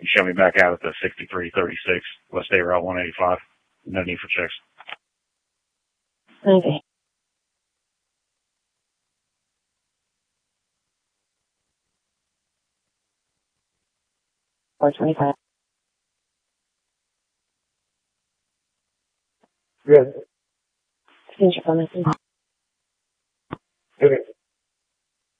show me back out at the 6336 West State Route 185. No need for checks. Okay. $425. Good. Finish your promise. Okay.